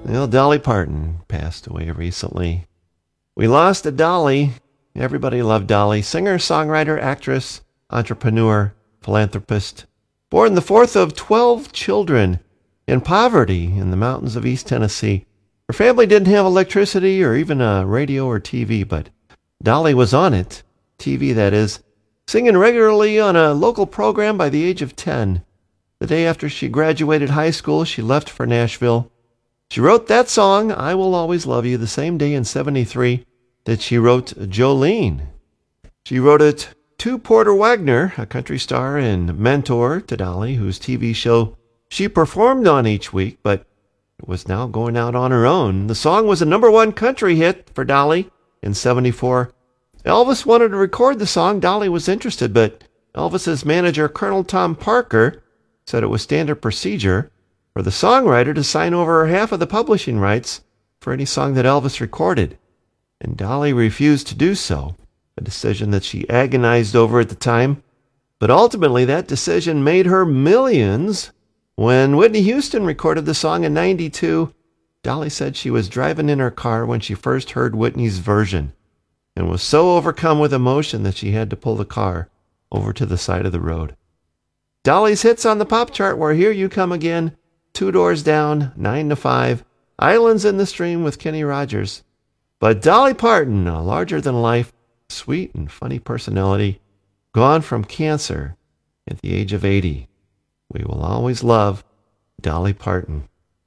Well, Dolly Parton passed away recently. We lost a Dolly. Everybody loved Dolly. Singer, songwriter, actress, entrepreneur, philanthropist. Born the fourth of 12 children in poverty in the mountains of East Tennessee. Her family didn't have electricity or even a radio or TV, but Dolly was on it. TV, that is. Singing regularly on a local program by the age of 10. The day after she graduated high school, she left for Nashville. She wrote that song, I Will Always Love You, the same day in 1973 that she wrote Jolene. She wrote it to Porter Wagoner, a country star and mentor to Dolly, whose TV show she performed on each week, but was now going out on her own. The song was a #1 country hit for Dolly in 1974. Elvis wanted to record the song. Dolly was interested, but Elvis's manager, Colonel Tom Parker, said it was standard procedure for the songwriter to sign over half of the publishing rights for any song that Elvis recorded. And Dolly refused to do so, a decision that she agonized over at the time. But ultimately, that decision made her millions. When Whitney Houston recorded the song in 1992, Dolly said she was driving in her car when she first heard Whitney's version and was so overcome with emotion that she had to pull the car over to the side of the road. Dolly's hits on the pop chart were Here You Come Again, Two Doors Down, 9 to 5, Islands in the Stream with Kenny Rogers. But Dolly Parton, a larger-than-life, sweet and funny personality, gone from cancer at the age of 80. We will always love Dolly Parton.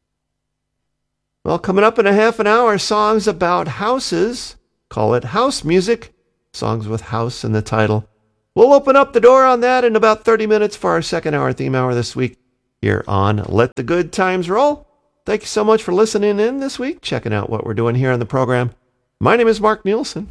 Well, coming up in a half an hour, songs about houses. Call it house music. Songs with house in the title. We'll open up the door on that in about 30 minutes for our second hour theme hour this week here on Let the Good Times Roll. Thank you so much for listening in this week, checking out what we're doing here on the program. My name is Mark Nielsen.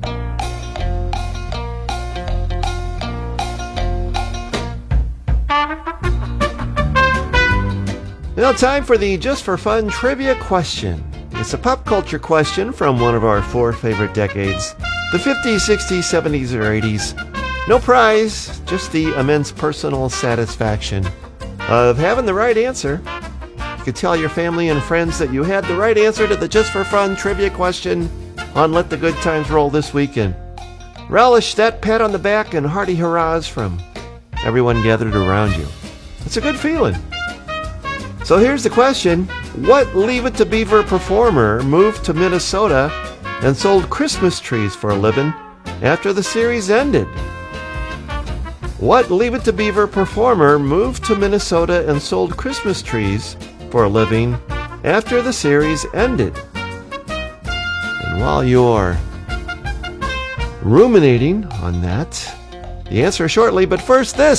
Now time for the Just for Fun trivia question. It's a pop culture question from one of our 4 favorite decades, the 50s, 60s, 70s, or 80s. No prize, just the immense personal satisfaction of having the right answer. You could tell your family and friends that you had the right answer to the Just for Fun trivia question on Let the Good Times Roll this weekend. Relish that pat on the back and hearty hurrahs from everyone gathered around you. It's a good feeling. So here's the question. What Leave It to Beaver performer moved to Minnesota and sold Christmas trees for a living after the series ended? What Leave It to Beaver performer moved to Minnesota and sold Christmas trees for a living after the series ended? And while you're ruminating on that, the answer shortly, but first this.